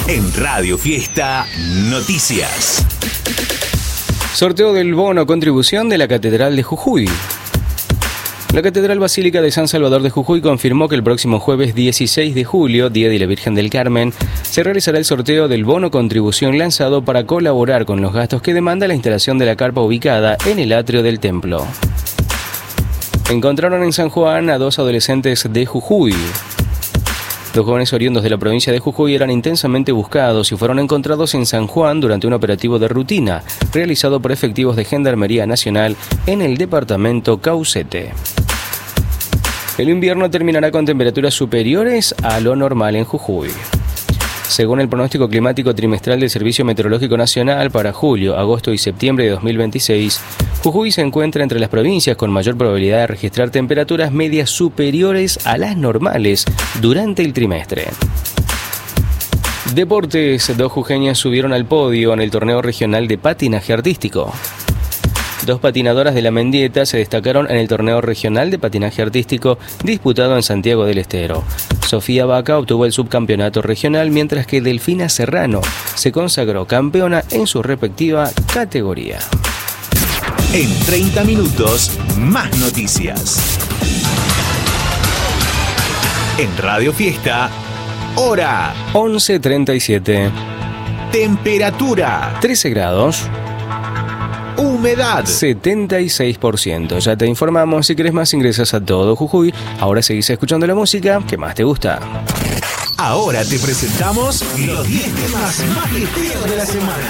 En Radio Fiesta Noticias. Sorteo del bono contribución de la Catedral de Jujuy. La Catedral Basílica de San Salvador de Jujuy confirmó que el próximo jueves 16 de julio, Día de la Virgen del Carmen, se realizará el sorteo del bono contribución lanzado para colaborar con los gastos que demanda la instalación de la carpa ubicada en el atrio del templo. Encontraron en San Juan a 2 adolescentes de Jujuy. 2 jóvenes oriundos de la provincia de Jujuy eran intensamente buscados y fueron encontrados en San Juan durante un operativo de rutina realizado por efectivos de Gendarmería Nacional en el departamento Caucete. El invierno terminará con temperaturas superiores a lo normal en Jujuy. Según el pronóstico climático trimestral del Servicio Meteorológico Nacional para julio, agosto y septiembre de 2026, Jujuy se encuentra entre las provincias con mayor probabilidad de registrar temperaturas medias superiores a las normales durante el trimestre. Deportes, 2 jujeñas subieron al podio en el torneo regional de patinaje artístico. 2 patinadoras de La Mendieta se destacaron en el torneo regional de patinaje artístico disputado en Santiago del Estero. Sofía Vaca obtuvo el subcampeonato regional, mientras que Delfina Serrano se consagró campeona en su respectiva categoría. En 30 minutos, más noticias. En Radio Fiesta, hora 11:37. Temperatura 13 grados. Humedad 76%. Ya te informamos. Si querés más, ingresas a Todo Jujuy. Ahora seguís escuchando la música que más te gusta. Ahora te presentamos los 10 temas más ligeros de la semana.